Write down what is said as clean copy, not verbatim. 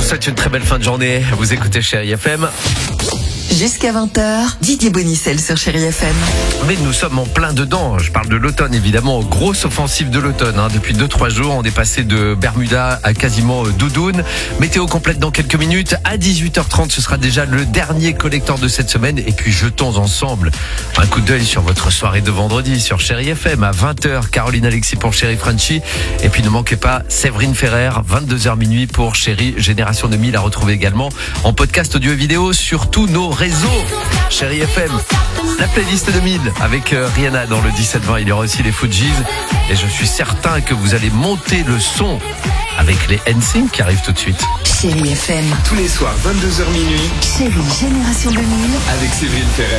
souhaite une très belle fin de journée. Vous écoutez Chérie FM. Jusqu'à 20h, Didier Bonicel sur Chérie FM. Mais nous sommes en plein dedans. Je parle de l'automne, évidemment. Grosse offensive de l'automne. Depuis 2-3 jours, on est passé de Bermuda à quasiment doudoune. Météo complète dans quelques minutes. À 18h30, ce sera déjà le dernier collector de cette semaine. Et puis, jetons ensemble un coup d'œil sur votre soirée de vendredi sur Chérie FM. À 20h, Caroline Alexis pour Chérie Frenchy. Et puis, ne manquez pas Séverine Ferrer, 22h minuit pour Chérie Génération 2000. À retrouver également en podcast audio et vidéo sur tous nos réseaux. Chérie FM, la playlist 2000 avec Rihanna dans le 17-20. Il y aura aussi les Fujis. Et je suis certain que vous allez monter le son avec les NSYNC qui arrivent tout de suite. Chérie FM. Tous les soirs, 22h minuit, Chérie Génération 2000. avec Séverine Ferrer.